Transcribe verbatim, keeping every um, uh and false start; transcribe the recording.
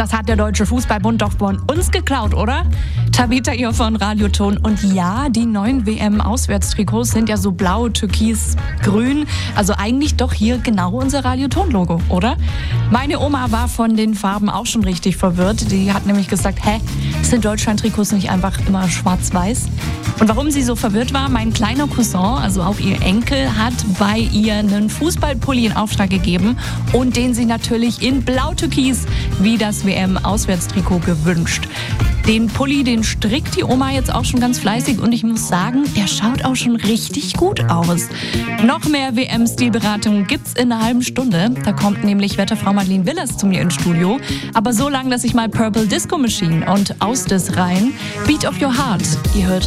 das hat der Deutsche Fußballbund doch von uns geklaut, oder? Tabita hier von Radioton. Und ja, die neuen W M-Auswärtstrikots sind ja so blau, türkis, grün. Also eigentlich doch hier genau unser Radioton-Logo, oder? Meine Oma war von den Farben auch schon richtig verwirrt. Die hat nämlich gesagt, hä, sind Deutschland-Trikots nicht einfach immer schwarz-weiß? Und warum sie so verwirrt war, mein kleiner Cousin, also auch ihr Enkel, hat bei ihr einen Fußballpulli in Auftrag gegeben und den sie natürlich in blau-türkis wie das W M-Auswärtstrikot gewünscht. Den Pulli, den strickt die Oma jetzt auch schon ganz fleißig und ich muss sagen, der schaut auch schon richtig gut aus. Noch mehr W M-Stilberatung gibt's in einer halben Stunde. Da kommt nämlich Wetterfrau Madeleine Willers zu mir ins Studio. Aber so lange, dass ich mal Purple Disco Machine und Aus des rein. Beat of Your Heart. Ihr hört